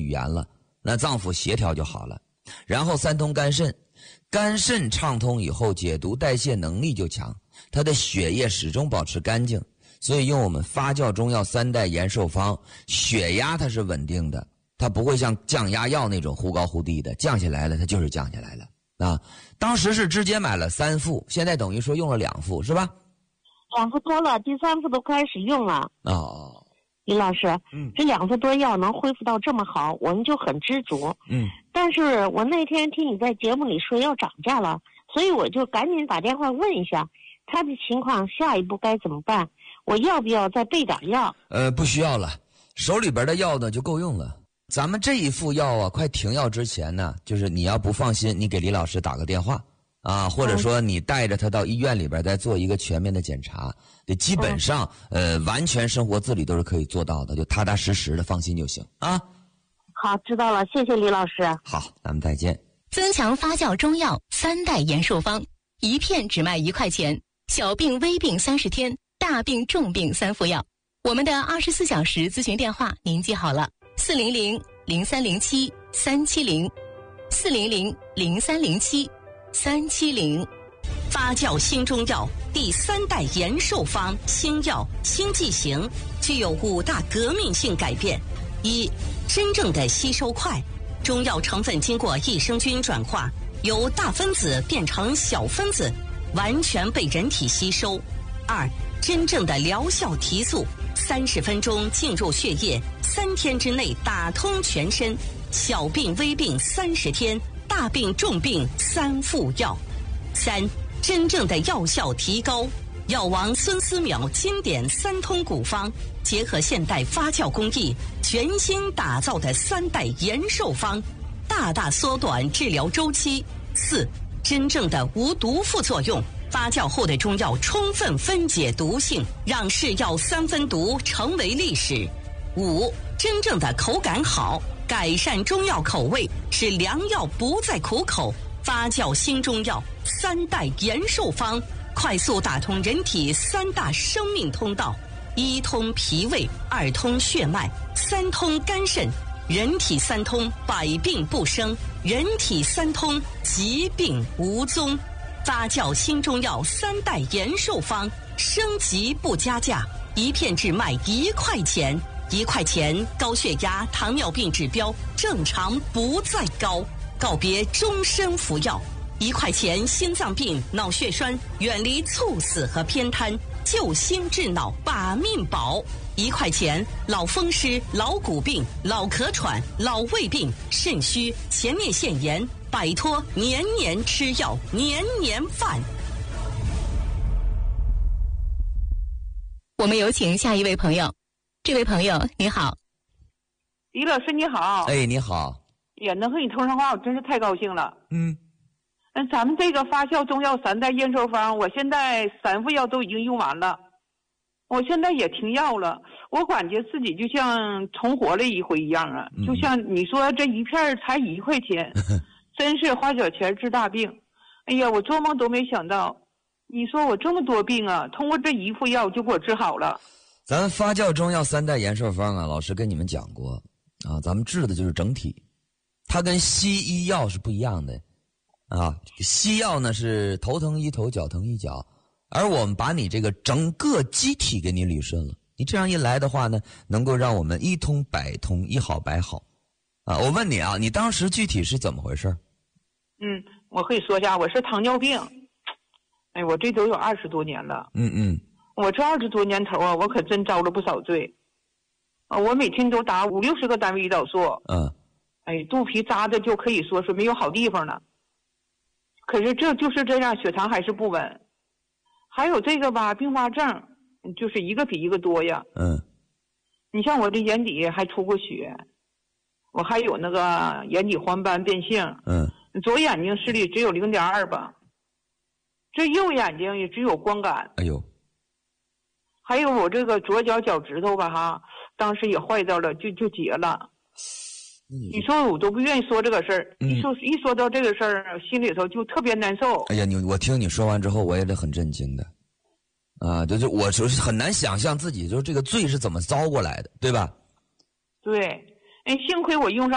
语言了，那脏腑协调就好了。然后三通肝肾，肝肾畅通以后，解毒代谢能力就强，它的血液始终保持干净。所以用我们发酵中药3代延寿方，血压它是稳定的，它不会像降压药那种忽高忽低的，降下来了它就是降下来了啊。当时是直接买了3副，现在等于说用了2副是吧 ？2副多了，第3副都开始用了。 哦， 李老师，这2副多药能恢复到这么好，我们就很知足。但是我那天听你在节目里说要涨价了，所以我就赶紧打电话问一下他的情况，下一步该怎么办？我要不要再备点药？ 不需要了，手里边的药呢就够用了。咱们这一副药啊，快停药之前呢，就是你要不放心，你给李老师打个电话啊，或者说你带着他到医院里边再做一个全面的检查，基本上完全生活自理都是可以做到的，就踏踏实实的放心就行啊。 好，知道了，谢谢李老师。 好，咱们再见。 增强发酵中药3代延寿方，一片只卖1块钱，小病微病30天，大病重病3副药。我们的24小时咨询电话您记好了：400-0307-370，400-0307-370。 发酵新中药第3代延寿方新药新剂型具有5大革命性改变：一、真正的吸收快，中药成分经过益生菌转化，由大分子变成小分子，完全被人体吸收。2、真正的疗效提速，30分钟进入血液，3天之内打通全身，小病微病30天，大病重病3副药。3、真正的药效提高，药王孙思邈经典3通古方，结合现代发酵工艺，全新打造的3代延寿方，大大缩短治疗周期。4、真正的无毒副作用，发酵后的中药充分分解毒性，让是药3分毒成为历史。5、真正的口感好，改善中药口味，使良药不再苦口。发酵新中药3代延寿方，快速打通人体3大生命通道：1通脾胃，2通血脉，3通肝肾。人体3通，百病不生；人体3通，疾病无踪。发酵新中药3代延寿方，升级不加价，一片只卖1块钱。1块钱，高血压、糖尿病指标正常不再高，告别终身服药。1块钱，心脏病、脑血栓远离猝死和偏瘫，救心治脑把命保。1块钱，老风湿、老骨病、老咳喘、老胃病、肾虚、前列腺炎，摆脱年年吃药、年年犯。 我们有请下一位朋友。这位朋友你好。 李老师你好。 哎，你好。 也能和你通上话，我真是太高兴了。咱们这个发酵中药3代延寿方，我现在3副药都已经用完了，我现在也停药了，我感觉自己就像重活了一回一样啊。就像你说这一片才1块钱，真是花小钱治大病。哎呀，我做梦都没想到，你说我这么多病啊，通过这1副药就给我治好了。 咱发酵中药3代延寿方啊，老师跟你们讲过啊，咱们治的就是整体，它跟西医药是不一样的啊。西药呢是头疼医头，脚疼医脚，而我们把你这个整个机体给你捋顺了。你这样一来的话呢，能够让我们一通百通，一好百好啊。我问你啊，你当时具体是怎么回事？ 我可以说一下，我是糖尿病。哎，我这都有20多年了。我这20多年头啊，我可真遭了不少罪。我每天都打50-60个单位胰岛素。肚皮扎的就可以说是没有好地方了。可是这就是这样，血糖还是不稳。还有这个吧，并发症就是一个比一个多呀。你像我这眼底还出过血，我还有那个眼底黄斑变性。左眼睛视力只有0.2吧，这右眼睛也只有光感。 哎呦。 还有我这个左脚脚趾头吧哈，当时也坏掉了，就截了。你说我都不愿意说这个事儿，一说到这个事儿，心里头就特别难受。 哎呀，我听你说完之后，我也是很震惊的，啊，就是我就是很难想象自己就是这个罪是怎么遭过来的，对吧？ 对，幸亏我用上